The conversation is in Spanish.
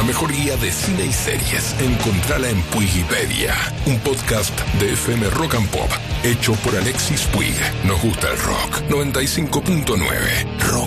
mejor guía de cine y series. Encontrala en Puigipedia, un podcast de FM Rock and Pop, hecho por Alexis Puig. Nos gusta el rock. 95.9 Rock